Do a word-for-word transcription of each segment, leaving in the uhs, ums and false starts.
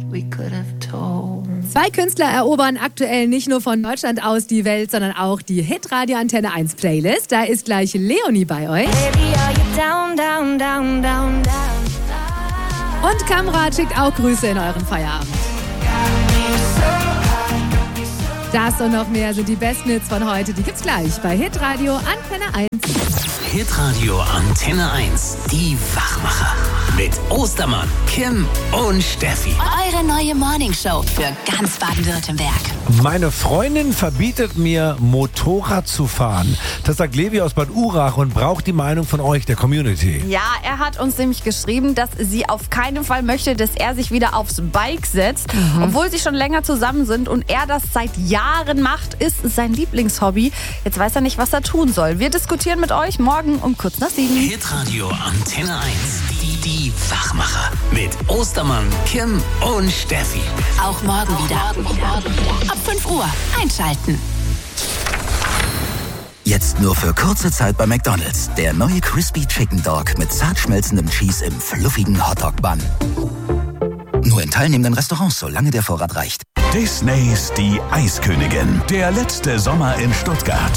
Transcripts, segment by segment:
we could have told. Zwei Künstler erobern aktuell nicht nur von Deutschland aus die Welt, sondern auch die Hitradio Antenne eins Playlist. Da ist gleich Leonie bei euch. Baby, are you down, down, down, down, down? Und Kamrat schickt auch Grüße in euren Feierabend. Das und noch mehr sind die besten Hits von heute. Die gibt's gleich bei Hitradio Antenne eins. Hitradio Antenne eins. Die Wachmacher. Mit Ostermann, Kim und Steffi. Eure neue Morningshow für ganz Baden-Württemberg. Meine Freundin verbietet mir, Motorrad zu fahren. Das sagt Levi aus Bad Urach und braucht die Meinung von euch, der Community. Ja, er hat uns nämlich geschrieben, dass sie auf keinen Fall möchte, dass er sich wieder aufs Bike setzt. Mhm. Obwohl sie schon länger zusammen sind und er das seit Jahren macht, ist sein Lieblingshobby. Jetzt weiß er nicht, was er tun soll. Wir diskutieren mit euch morgen um kurz nach sieben. Hitradio Antenne eins. Die, die Wachmacher. Mit Ostermann, Kim und Steffi. Auch morgen wieder. Ab fünf Uhr einschalten. Jetzt nur für kurze Zeit bei McDonald's. Der neue Crispy Chicken Dog mit zart schmelzendem Cheese im fluffigen Hotdog-Bun. Nur in teilnehmenden Restaurants, solange der Vorrat reicht. Disneys Die Eiskönigin. Der letzte Sommer in Stuttgart.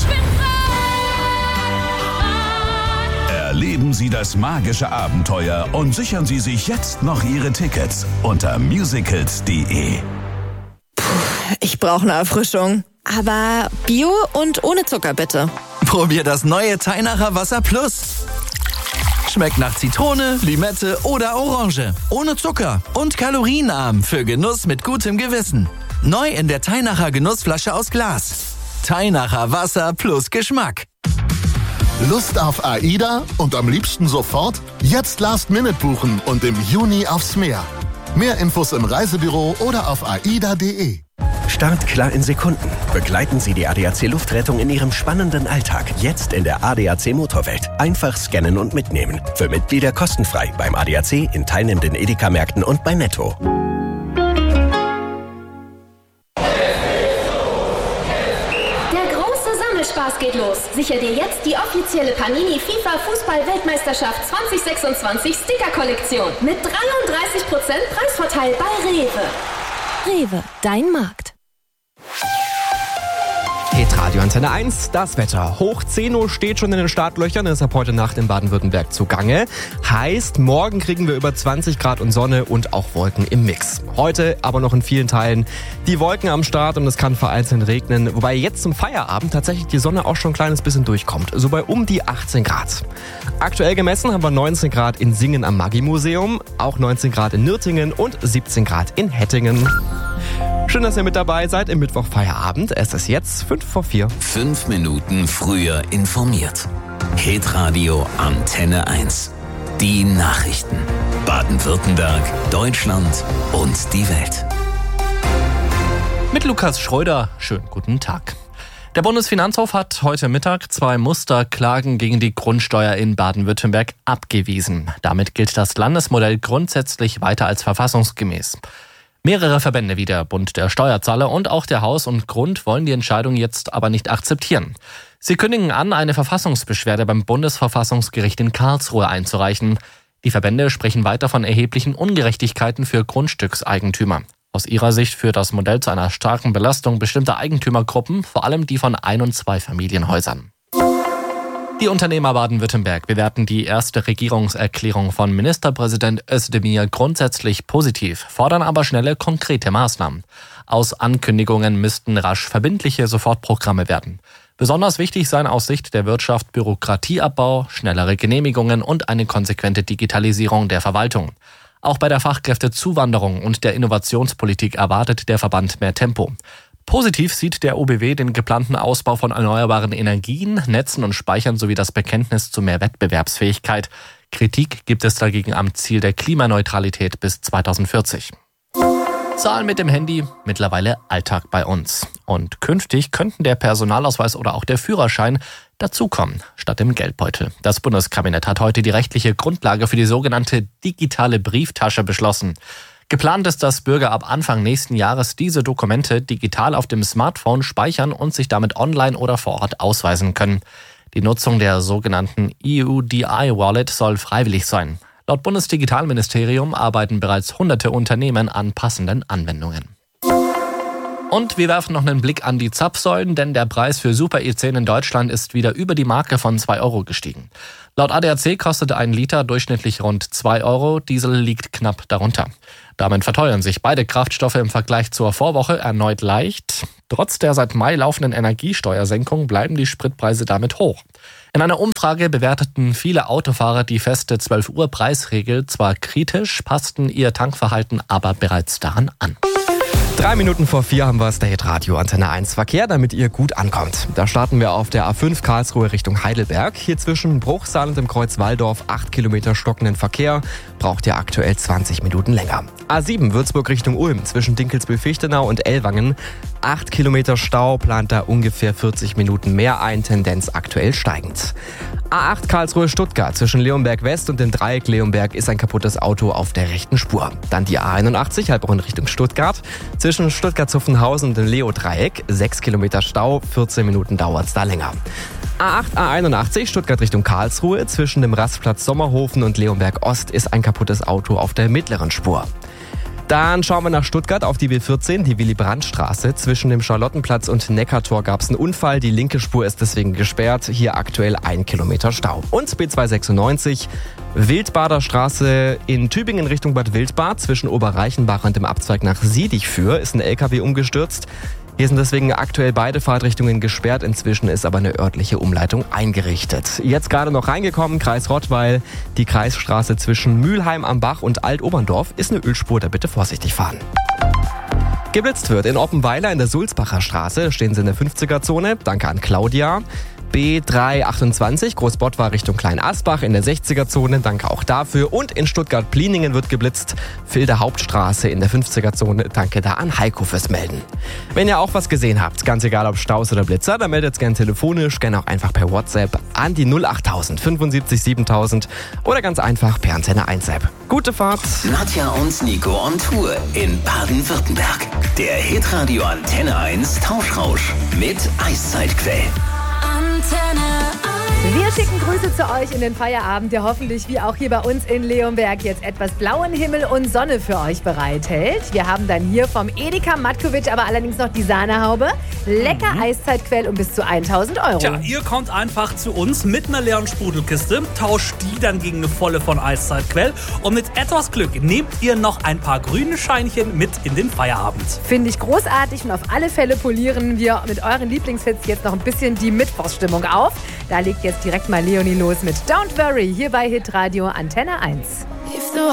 Erleben Sie das magische Abenteuer und sichern Sie sich jetzt noch Ihre Tickets unter musicals punkt de. Ich brauche eine Erfrischung. Aber Bio und ohne Zucker bitte. Probier das neue Teinacher Wasser Plus. Schmeckt nach Zitrone, Limette oder Orange. Ohne Zucker und kalorienarm für Genuss mit gutem Gewissen. Neu in der Teinacher Genussflasche aus Glas. Teinacher Wasser plus Geschmack. Lust auf AIDA und am liebsten sofort? Jetzt Last Minute buchen und im Juni aufs Meer. Mehr Infos im Reisebüro oder auf aida punkt de. Startklar in Sekunden. Begleiten Sie die A D A C Luftrettung in Ihrem spannenden Alltag. Jetzt in der A D A C Motorwelt. Einfach scannen und mitnehmen. Für Mitglieder kostenfrei beim A D A C, in teilnehmenden Edeka-Märkten und bei Netto. Spaß geht los. Sicher dir jetzt die offizielle Panini FIFA Fußball-Weltmeisterschaft zwanzig sechsundzwanzig Sticker-Kollektion mit dreiunddreißig Prozent Preisvorteil bei Rewe. Rewe, dein Markt. Hitradio Antenne eins, das Wetter. Hoch zehn Uhr steht schon in den Startlöchern, ist ab heute Nacht in Baden-Württemberg zugange. Heißt, morgen kriegen wir über zwanzig Grad und Sonne und auch Wolken im Mix. Heute aber noch in vielen Teilen die Wolken am Start und es kann vereinzelt regnen. Wobei jetzt zum Feierabend tatsächlich die Sonne auch schon ein kleines bisschen durchkommt. So bei um die achtzehn Grad. Aktuell gemessen haben wir neunzehn Grad in Singen am Maggi-Museum, auch neunzehn Grad in Nürtingen und siebzehn Grad in Hettingen. Schön, dass ihr mit dabei seid im Mittwoch-Feierabend. Es ist jetzt fünf vor vier. Fünf Minuten früher informiert. Hitradio Antenne eins. Die Nachrichten. Baden-Württemberg, Deutschland und die Welt. Mit Lukas Schröder. Schönen guten Tag. Der Bundesfinanzhof hat heute Mittag zwei Musterklagen gegen die Grundsteuer in Baden-Württemberg abgewiesen. Damit gilt das Landesmodell grundsätzlich weiter als verfassungsgemäß. Mehrere Verbände wie der Bund der Steuerzahler und auch der Haus und Grund wollen die Entscheidung jetzt aber nicht akzeptieren. Sie kündigen an, eine Verfassungsbeschwerde beim Bundesverfassungsgericht in Karlsruhe einzureichen. Die Verbände sprechen weiter von erheblichen Ungerechtigkeiten für Grundstückseigentümer. Aus ihrer Sicht führt das Modell zu einer starken Belastung bestimmter Eigentümergruppen, vor allem die von Ein- und Zweifamilienhäusern. Die Unternehmer Baden-Württemberg bewerten die erste Regierungserklärung von Ministerpräsident Özdemir grundsätzlich positiv, fordern aber schnelle, konkrete Maßnahmen. Aus Ankündigungen müssten rasch verbindliche Sofortprogramme werden. Besonders wichtig seien aus Sicht der Wirtschaft Bürokratieabbau, schnellere Genehmigungen und eine konsequente Digitalisierung der Verwaltung. Auch bei der Fachkräftezuwanderung und der Innovationspolitik erwartet der Verband mehr Tempo. Positiv sieht der O B W den geplanten Ausbau von erneuerbaren Energien, Netzen und Speichern sowie das Bekenntnis zu mehr Wettbewerbsfähigkeit. Kritik gibt es dagegen am Ziel der Klimaneutralität bis zweitausendvierzig. Zahlen mit dem Handy, mittlerweile Alltag bei uns. Und künftig könnten der Personalausweis oder auch der Führerschein dazukommen, statt dem Geldbeutel. Das Bundeskabinett hat heute die rechtliche Grundlage für die sogenannte digitale Brieftasche beschlossen. Geplant ist, dass Bürger ab Anfang nächsten Jahres diese Dokumente digital auf dem Smartphone speichern und sich damit online oder vor Ort ausweisen können. Die Nutzung der sogenannten E U D I-Wallet soll freiwillig sein. Laut Bundesdigitalministerium arbeiten bereits hunderte Unternehmen an passenden Anwendungen. Und wir werfen noch einen Blick an die Zapfsäulen, denn der Preis für Super E zehn in Deutschland ist wieder über die Marke von zwei Euro gestiegen. Laut A D A C kostete ein Liter durchschnittlich rund zwei Euro, Diesel liegt knapp darunter. Damit verteuern sich beide Kraftstoffe im Vergleich zur Vorwoche erneut leicht. Trotz der seit Mai laufenden Energiesteuersenkung bleiben die Spritpreise damit hoch. In einer Umfrage bewerteten viele Autofahrer die feste zwölf Uhr Preisregel zwar kritisch, passten ihr Tankverhalten aber bereits daran an. Drei Minuten vor vier haben wir das Hitradio Antenne eins Verkehr, damit ihr gut ankommt. Da starten wir auf der A fünf Karlsruhe Richtung Heidelberg. Hier zwischen Bruchsal und dem Kreuz Walldorf acht Kilometer stockenden Verkehr. Braucht ihr aktuell zwanzig Minuten länger. A sieben Würzburg Richtung Ulm zwischen Dinkelsbühl-Fichtenau und Ellwangen. acht Kilometer Stau, plant da ungefähr vierzig Minuten mehr ein, Tendenz aktuell steigend. A acht Karlsruhe Stuttgart zwischen Leonberg West und dem Dreieck Leonberg ist ein kaputtes Auto auf der rechten Spur. Dann die A einundachtzig Heilbronn Richtung Stuttgart. Zwischen Stuttgart-Zuffenhausen und dem Leo-Dreieck sechs Kilometer Stau, vierzehn Minuten dauert's da länger. A acht A einundachtzig Stuttgart Richtung Karlsruhe. Zwischen dem Rastplatz Sommerhofen und Leonberg Ost ist ein kaputtes Auto auf der mittleren Spur. Dann schauen wir nach Stuttgart auf die B vierzehn, die Willy-Brandt-Straße. Zwischen dem Charlottenplatz und Neckartor gab es einen Unfall. Die linke Spur ist deswegen gesperrt. Hier aktuell ein Kilometer Stau. Und B zweihundertsechsundneunzig, Wildbader Straße in Tübingen Richtung Bad Wildbad. Zwischen Oberreichenbach und dem Abzweig nach Siedichführ ist ein L K W umgestürzt. Hier sind deswegen aktuell beide Fahrtrichtungen gesperrt. Inzwischen ist aber eine örtliche Umleitung eingerichtet. Jetzt gerade noch reingekommen, Kreis Rottweil. Die Kreisstraße zwischen Mülheim am Bach und Alt-Oberndorf ist eine Ölspur, da bitte vorsichtig fahren. Geblitzt wird in Oppenweiler in der Sulzbacher Straße. Stehen Sie in der fünfziger-Zone. Danke an Claudia. B dreihundertachtundzwanzig Großbottwar Richtung Kleinasbach in der sechziger-Zone. Danke auch dafür. Und in Stuttgart-Pliningen wird geblitzt. Filder Hauptstraße in der fünfziger-Zone. Danke da an Heiko fürs Melden. Wenn ihr auch was gesehen habt, ganz egal ob Staus oder Blitzer, dann meldet es gerne telefonisch, gerne auch einfach per WhatsApp an die null achttausend fünfundsiebzig siebentausend oder ganz einfach per Antenne eins App. Gute Fahrt! Nadja und Nico on Tour in Baden-Württemberg. Der Hitradio Antenne eins Tauschrausch mit Eiszeitquell. Wir schicken Grüße zu euch in den Feierabend, der hoffentlich wie auch hier bei uns in Leonberg jetzt etwas blauen Himmel und Sonne für euch bereithält. Wir haben dann hier vom Edeka Matkovic aber allerdings noch die Sahnehaube. Lecker mhm. Eiszeitquell um bis zu tausend Euro. Tja, ihr kommt einfach zu uns mit einer leeren Sprudelkiste, tauscht die dann gegen eine volle von Eiszeitquell und mit etwas Glück nehmt ihr noch ein paar grüne Scheinchen mit in den Feierabend. Finde ich großartig und auf alle Fälle polieren wir mit euren Lieblingshits jetzt noch ein bisschen die Mittwochsstimmung auf. Da legt jetzt direkt mal Leonie los mit Don't Worry hier bei Hitradio Antenne eins.